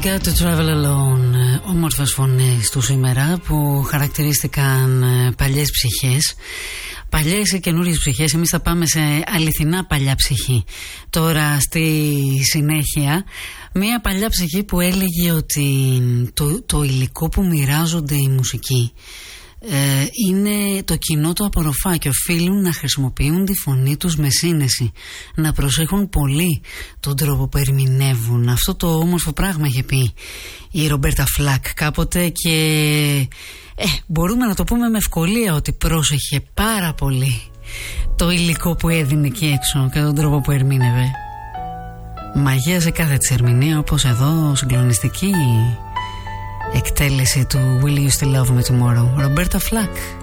Got to Travel Alone. Όμορφες φωνές του σήμερα που χαρακτηρίστηκαν παλιές ψυχές. Παλιές ή καινούριες ψυχές. Εμείς θα πάμε σε αληθινά παλιά ψυχή. Τώρα στη συνέχεια μια παλιά ψυχή που έλεγε ότι το υλικό που μοιράζονται οι μουσικοί είναι το κοινό το απορροφά και οφείλουν να χρησιμοποιούν τη φωνή τους με σύνεση, να προσέχουν πολύ τον τρόπο που ερμηνεύουν. Αυτό το όμορφο πράγμα είχε πει η Ρομπέρτα Φλακ κάποτε και μπορούμε να το πούμε με ευκολία ότι πρόσεχε πάρα πολύ το υλικό που έδινε εκεί έξω και τον τρόπο που ερμήνευε. Μαγεία σε κάθε της ερμηνεία, όπως εδώ συγκλονιστική εκτέλεση του Will You Still Love Me Tomorrow, Ρομπέρτα Φλακ.